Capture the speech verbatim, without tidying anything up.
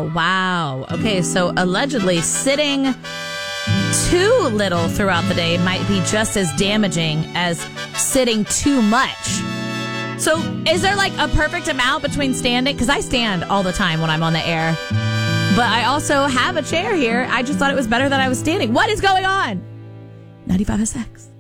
Oh, wow. Okay, so allegedly sitting too little throughout the day might be just as damaging as sitting too much. So is there like a perfect amount between standing? Because I stand all the time when I'm on the air. But I also have a chair here. I just thought it was better that I was standing. What is going on? ninety-five S X.